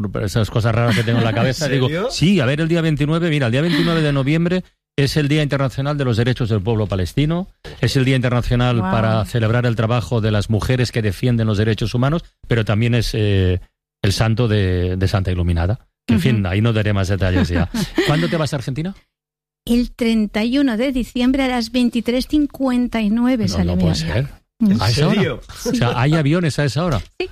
esas cosas raras que tengo en la cabeza. ¿En serio? Digo, sí, a ver, el día 29, mira, el día 29 de noviembre es el Día Internacional de los Derechos del Pueblo Palestino, es el Día Internacional para celebrar el trabajo de las mujeres que defienden los derechos humanos, pero también es el santo de Santa Iluminada. En fin, ahí no daré más detalles ya. ¿Cuándo te vas a Argentina? El 31 de diciembre a las 23:59 sale No mi puede avión. ser. ¿A esa hora? O sea, ¿hay aviones a esa hora? Sí.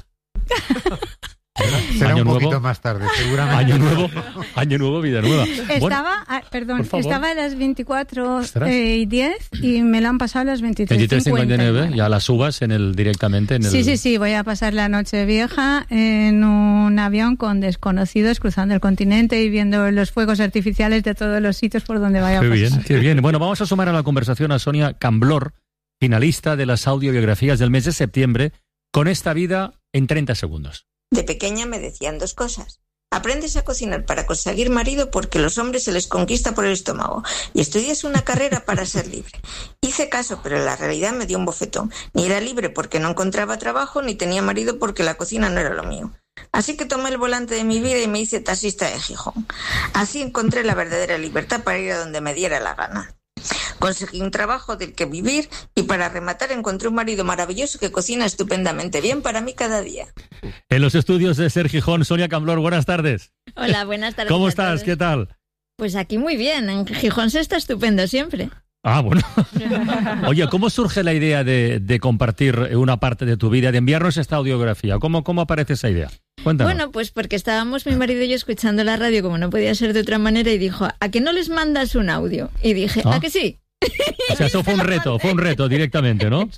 Será Año un poquito nuevo. más tarde, seguramente. Año nuevo, vida nueva. Estaba a las 24 Ostras. y 10 y me lo han pasado a las 23:59, ya las subas directamente en el... Sí, voy a pasar la noche vieja en un avión con desconocidos cruzando el continente y viendo los fuegos artificiales de todos los sitios por donde vaya a pasar. Qué bien. Bueno, vamos a sumar a la conversación a Sonia Camblor, finalista de las audiobiografías del mes de septiembre, con esta vida en 30 segundos. De pequeña me decían dos cosas. Aprendes a cocinar para conseguir marido porque los hombres se les conquista por el estómago y estudias una carrera para ser libre. Hice caso, pero la realidad me dio un bofetón. Ni era libre porque no encontraba trabajo, ni tenía marido porque la cocina no era lo mío. Así que tomé el volante de mi vida y me hice taxista de Gijón. Así encontré la verdadera libertad para ir a donde me diera la gana. Conseguí un trabajo del que vivir y para rematar encontré un marido maravilloso que cocina estupendamente bien para mí cada día. En los estudios de Ser Gijón, Sonia Camblor, buenas tardes. Hola, buenas tardes. ¿Cómo estás? ¿Qué tal? Pues aquí muy bien, en Gijón se está estupendo siempre. Ah, bueno. Oye, ¿cómo surge la idea de compartir una parte de tu vida, de enviarnos esta audiografía? ¿Cómo aparece esa idea? Cuéntanos. Bueno, pues porque estábamos mi marido y yo escuchando la radio como no podía ser de otra manera y dijo, ¿a que no les mandas un audio? Y dije, ¿a que sí? O sea, eso fue un reto directamente, ¿no?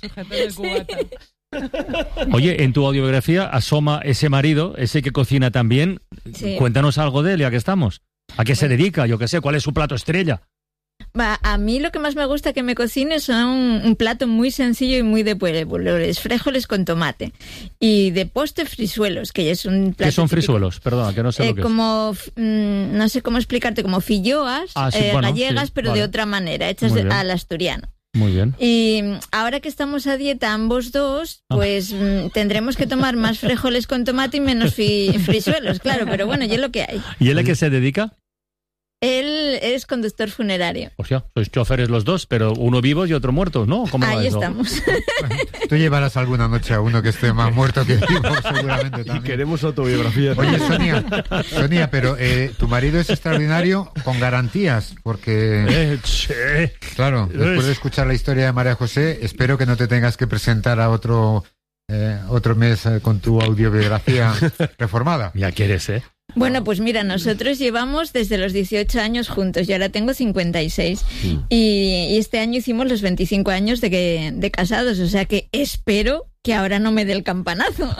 Oye, en tu audiobiografía asoma ese marido, ese que cocina también. Sí. Cuéntanos algo de él, ya que estamos. ¿A qué se dedica? Yo qué sé, ¿cuál es su plato estrella? A mí lo que más me gusta que me cocine son un plato muy sencillo y muy de pueblo, los frijoles con tomate. Y de postre frisuelos, que es un plato ¿Qué son típico. frisuelos? Perdona, que no sé lo que es. Como, no sé cómo explicarte, como filloas gallegas, pero vale. de otra manera, hechas al asturiano. Muy bien. Y ahora que estamos a dieta ambos dos, pues tendremos que tomar más frijoles con tomate y menos frisuelos, claro, pero bueno, ya es lo que hay. ¿Y él a qué se dedica? Él es conductor funerario. O sea, sois choferes los dos, pero uno vivos y otro muertos, ¿no? ¿Cómo va Ahí eso? estamos. Tú llevarás alguna noche a uno que esté más muerto que vivo, seguramente también. Y queremos autobiografía. Oye, Sonia, pero tu marido es extraordinario con garantías, porque... Claro, después de escuchar la historia de María José, espero que no te tengas que presentar a otro mes con tu audiobiografía reformada. Ya quieres, ¿eh? Bueno, pues mira, nosotros llevamos desde los 18 años juntos, y ahora tengo 56. Y este año hicimos los 25 años de casados, o sea que espero que ahora no me dé el campanazo.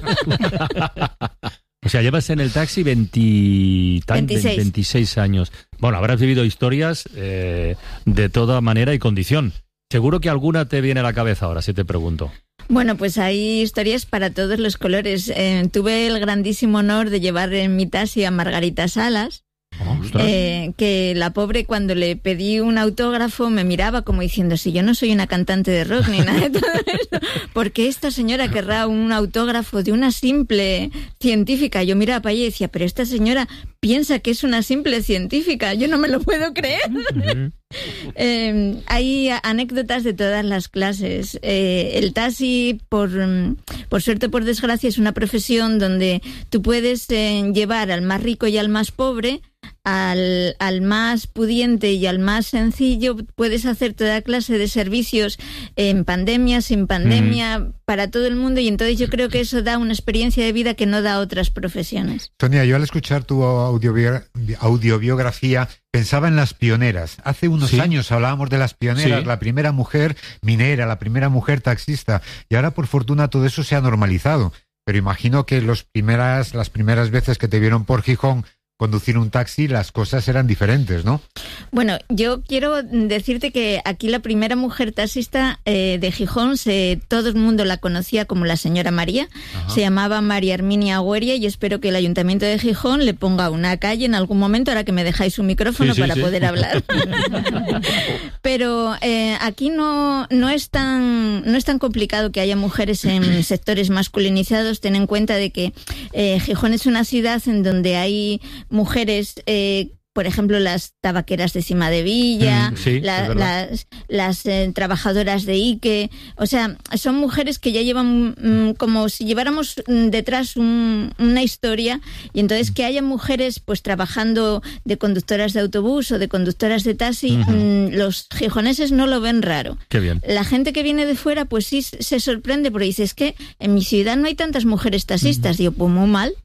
O sea, llevas en el taxi 26 años. Bueno, habrás vivido historias de toda manera y condición. Seguro que alguna te viene a la cabeza ahora, si te pregunto. Bueno, pues hay historias para todos los colores. Tuve el grandísimo honor de llevar en mi taxi a Margarita Salas, que la pobre, cuando le pedí un autógrafo, me miraba como diciendo, si yo no soy una cantante de rock ni nada de todo eso, porque esta señora querrá un autógrafo de una simple científica. Yo miraba para ella y decía, pero esta señora piensa que es una simple científica, yo no me lo puedo creer. Hay anécdotas de todas las clases. El taxi, por suerte o por desgracia, es una profesión donde tú puedes llevar al más rico y al más pobre, al más pudiente y al más sencillo. Puedes hacer toda clase de servicios en pandemia, sin pandemia, para todo el mundo, y entonces yo creo que eso da una experiencia de vida que no da otras profesiones. Sonia, yo al escuchar tu audiobiografía pensaba en las pioneras. Hace unos años hablábamos de las pioneras, la primera mujer minera, la primera mujer taxista, y ahora por fortuna todo eso se ha normalizado. Pero imagino que las primeras veces que te vieron por Gijón conducir un taxi, las cosas eran diferentes, ¿no? Bueno, yo quiero decirte que aquí la primera mujer taxista de Gijón, todo el mundo la conocía como la señora María. Ajá. Se llamaba María Herminia Agüeria y espero que el Ayuntamiento de Gijón le ponga una calle en algún momento, ahora que me dejáis un micrófono para poder hablar. Pero aquí no es tan complicado que haya mujeres en sectores masculinizados. Ten en cuenta de que Gijón es una ciudad en donde hay mujeres, por ejemplo, las tabaqueras de Cima de Villa, las trabajadoras de Ike, o sea, son mujeres que ya llevan como si lleváramos detrás una historia, y entonces que haya mujeres pues trabajando de conductoras de autobús o de conductoras de taxi, los gijoneses no lo ven raro. Qué bien. La gente que viene de fuera pues sí se sorprende porque dice, es que en mi ciudad no hay tantas mujeres taxistas. Digo, pues muy mal.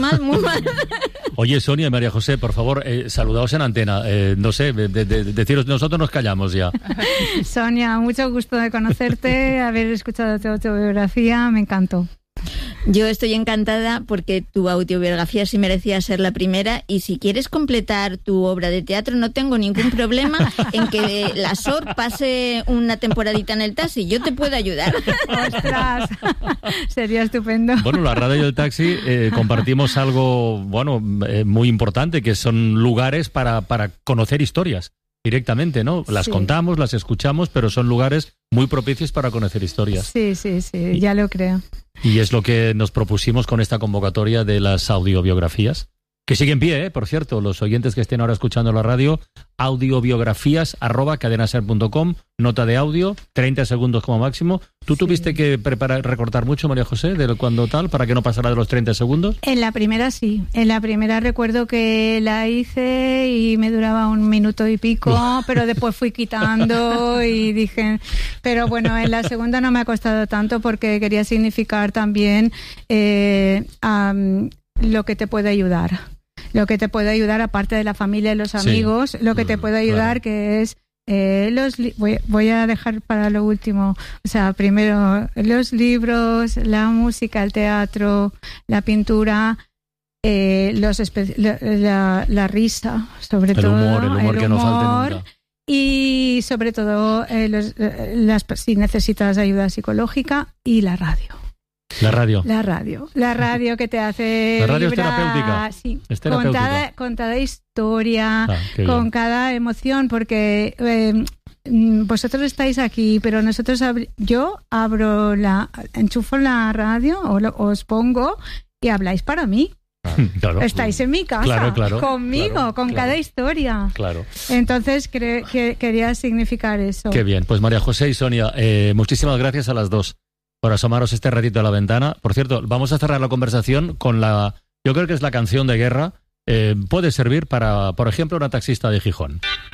Oye, Sonia y María José, por favor, saludaos en antena. No sé, deciros, nosotros nos callamos ya. Sonia, mucho gusto de conocerte, haber escuchado tu autobiografía, me encantó. Yo estoy encantada porque tu autobiografía sí merecía ser la primera, y si quieres completar tu obra de teatro no tengo ningún problema en que la SOR pase una temporadita en el taxi, yo te puedo ayudar. ¡Ostras! Sería estupendo. Bueno, la radio y el taxi compartimos algo muy importante, que son lugares para conocer historias directamente, ¿no? Las contamos, las escuchamos, pero son lugares muy propicios para conocer historias. Sí, ya lo creo. Y es lo que nos propusimos con esta convocatoria de las audiobiografías, que sigue en pie, por cierto, los oyentes que estén ahora escuchando la radio, audiobiografías@cadenaser.com, nota de audio, 30 segundos como máximo. ¿Tú tuviste que recortar mucho, María José, de cuando tal, para que no pasara de los 30 segundos? En la primera sí, en la primera recuerdo que la hice y me duraba 1 minuto y pico, pero después fui quitando y dije, pero bueno, en la segunda no me ha costado tanto porque quería significar también lo que te puede ayudar. Lo que te puede ayudar, aparte de la familia y los amigos, lo que te puede ayudar, que es voy a dejar para lo último, o sea, primero los libros, la música, el teatro, la pintura, la risa, sobre todo, el humor que no falte nunca. Y sobre todo si necesitas ayuda psicológica, y la radio. La radio que te hace la radio vibrar, es terapéutica. Sí, es terapéutica. Con cada historia, con cada emoción, porque vosotros estáis aquí, pero yo enchufo la radio os pongo y habláis para mí. Claro. Estáis en mi casa, conmigo, cada historia. Claro. Entonces quería significar eso. Qué bien. Pues María José y Sonia, muchísimas gracias a las dos por asomaros este ratito a la ventana. Por cierto, vamos a cerrar la conversación con yo creo que es la canción de guerra. Puede servir para, por ejemplo, una taxista de Gijón.